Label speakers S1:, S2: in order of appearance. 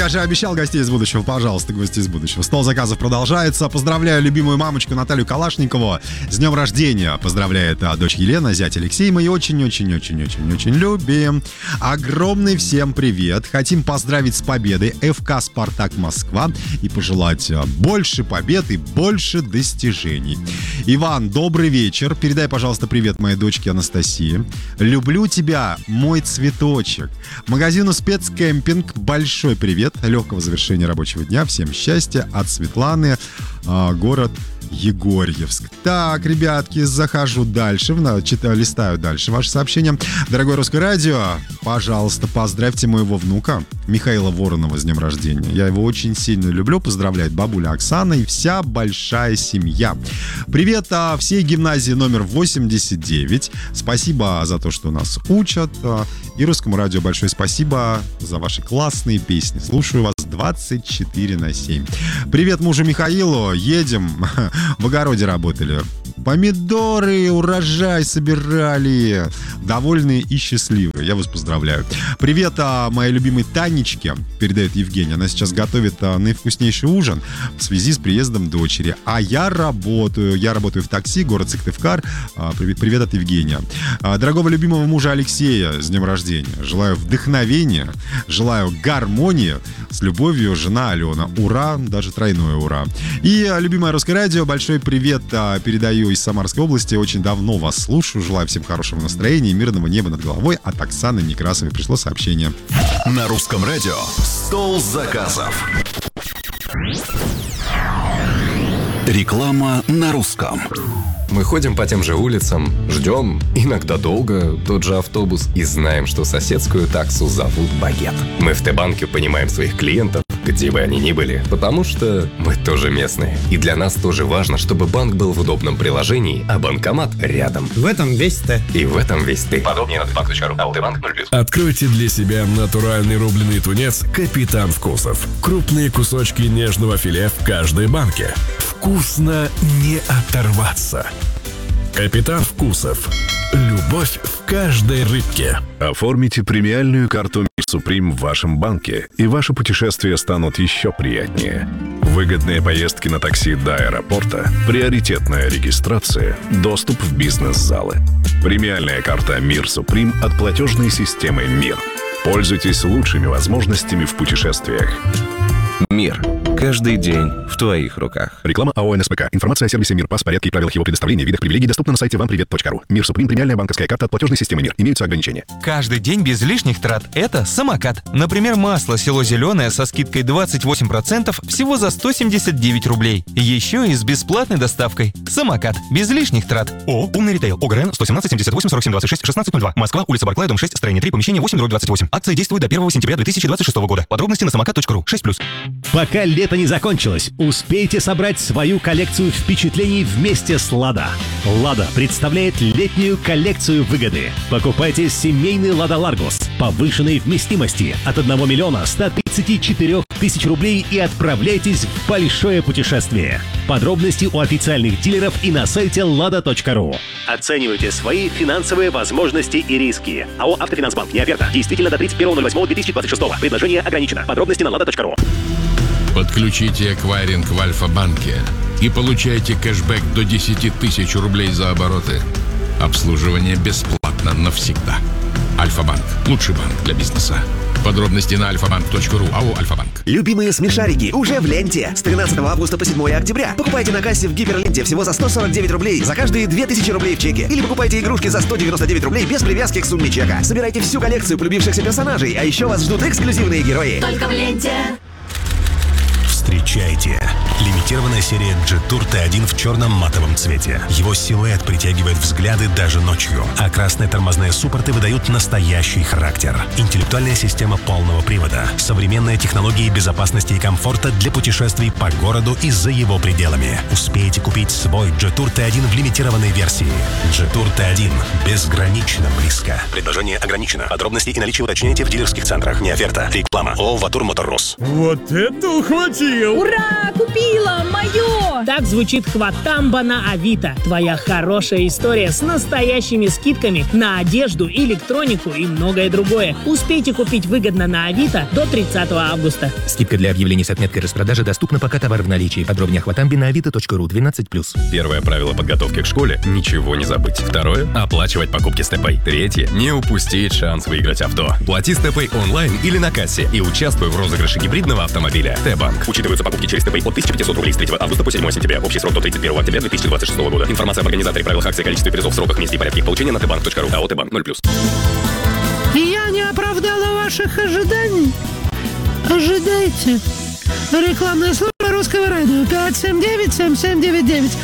S1: я же обещал гостей из будущего. Пожалуйста, гости из будущего. Стол заказов продолжается. Поздравляю любимую мамочку Наталью Калашникову с днем рождения. Поздравляет дочь Елена, зять Алексей. Мы ее очень-очень-очень-очень-очень любим. Огромный всем привет. Хотим поздравить с победой ФК «Спартак Москва» и пожелать больше побед и больше достижений. Иван, добрый вечер. Передай, пожалуйста, привет моей дочке Анастасии. Люблю тебя, мой цветочек. Магазину «Спецкемпинг» большой привет. Легкого завершения рабочего дня. Всем счастья. От Светланы, город Егорьевск. Так, ребятки, захожу дальше, листаю дальше ваше сообщение. Дорогое Русское радио, пожалуйста, поздравьте моего внука Михаила Воронова с днем рождения. Я его очень сильно люблю. Поздравляет бабуля Оксана и вся большая семья. Привет всей гимназии номер 89. Спасибо за то, что нас учат. И Русскому радио большое спасибо за ваши классные песни. Слушаю вас 24/7. Привет мужу Михаилу. Едем. В огороде работали. Помидоры, урожай собирали. Довольные и счастливые. Я вас поздравляю. Привет моей любимой Танечке, передает Евгения. Она сейчас готовит наивкуснейший ужин в связи с приездом дочери. А я работаю. Я работаю в такси, город Сыктывкар. Привет от Евгения. Дорогого любимого мужа Алексея с днем рождения. Желаю вдохновения. Желаю гармонии. С любовью, жена Алена. Ура, даже тройное ура. И любимое Русское радио, большой привет передаю из Самарской области. Очень давно вас слушаю. Желаю всем хорошего настроения и мирного неба над головой. От Оксаны Некрасовой пришло сообщение.
S2: На Русском радио «Стол заказов». Реклама на русском.
S3: Мы ходим по тем же улицам, ждем, иногда долго, тот же автобус и знаем, что соседскую таксу зовут Багет. Мы в Т-банке понимаем своих клиентов, где бы они ни были, потому что мы тоже местные. И для нас тоже важно, чтобы банк был в удобном приложении, а банкомат рядом.
S4: В этом весь Т.
S3: И в этом весь ты. Подробнее на tbank.ru. АО-Т-банк 0+.
S5: Откройте для себя натуральный рубленый тунец «Капитан Вкусов». Крупные кусочки нежного филе в каждой банке. Вкусно не оторваться. «Капитан Вкусов». Любовь в каждой рыбке.
S6: Оформите премиальную карту Мир Суприм в вашем банке, и ваши путешествия станут еще приятнее. Выгодные поездки на такси до аэропорта, приоритетная регистрация, доступ в бизнес-залы. Премиальная карта Мир Суприм от платежной системы МИР. Пользуйтесь лучшими возможностями в путешествиях.
S7: Мир. Каждый день в твоих руках.
S6: Реклама АО «НСПК». Информация о сервисе МИР, порядке и правилах его предоставления, видах привилегий доступна на сайте вампривет.ру. Мир Суприм, премиальная банковская карта от платежной системы МИР. Имеются ограничения.
S8: Каждый день без лишних трат – это самокат. Например, масло село Зеленое со скидкой 28% всего за 179 рублей. Еще и с бесплатной доставкой. Самокат. Без лишних трат. Умный ритейл. ОГРН 117 78 47 26 1602. Москва, улица Барклая, дом 6, строение 3, помещение 8/28. Акция действует до 1 сентября 2026 года. Подробности на самокат.ру. 6+.
S9: Пока лето не закончилось, успейте собрать свою коллекцию впечатлений вместе с «Лада». «Лада» представляет летнюю коллекцию выгоды. Покупайте семейный «Лада Ларгус» повышенной вместимости от 1 миллиона 134 тысяч рублей и отправляйтесь в большое путешествие. Подробности у официальных дилеров и на сайте lada.ru. Оценивайте свои финансовые возможности и риски. АО «Автофинансбанк». Не оферта. Действительно до 31.08.2026. Предложение ограничено. Подробности на lada.ru.
S5: Подключите эквайринг в Альфа-банке и получайте кэшбэк до 10 тысяч рублей за обороты. Обслуживание бесплатно навсегда. Альфа-банк. Лучший банк для бизнеса. Подробности на alfabank.ru. АО «Альфа-банк».
S10: Любимые смешарики уже в ленте. С 13 августа по 7 октября. Покупайте на кассе в Гиперленте всего за 149 рублей за каждые 2000 рублей в чеке. Или покупайте игрушки за 199 рублей без привязки к сумме чека. Собирайте всю коллекцию полюбившихся персонажей, а еще вас ждут эксклюзивные герои.
S11: Только в ленте.
S12: Встречайте! Лимитированная серия G-Tour T1 в черном матовом цвете. Его силуэт притягивает взгляды даже ночью, а красные тормозные суппорты выдают настоящий характер. Интеллектуальная система полного привода, современные технологии безопасности и комфорта для путешествий по городу и за его пределами. Успеете купить свой G-Tour T1 в лимитированной версии. G-Tour T1 безгранично близко. Предложение ограничено. Подробности и наличие уточняйте в дилерских центрах. Не оферта. Реклама. ООО «Ватур Моторрус».
S4: Вот это ухватил!
S11: Ура! Купи!
S4: Купила мое! Так звучит Хватамба на Авито. Твоя хорошая история с настоящими скидками на одежду, электронику и многое другое. Успейте купить выгодно на Авито до 30 августа.
S11: Скидка для объявлений с отметкой распродажи доступна, пока товар в наличии. Подробнее о Хватамбе на avito.ru 12+.
S3: Первое правило подготовки к школе – ничего не забыть. Второе – оплачивать покупки с ТП. Третье – не упустить шанс выиграть авто. Плати с ТП онлайн или на кассе и участвуй в розыгрыше гибридного автомобиля. Т-банк. Учитываются покупки через ТП от 1500 рублей с 3 августа по 7 сентября. Общий срок до 31 октября 2026 года. Информация об организаторе, правилах акции, количестве призов, сроках, месте и порядке их получения на tbank.ru. АО Т-банк 0+.
S4: Я не оправдала ваших ожиданий. Ожидайте. Рекламная служба Русского радио 579-7799.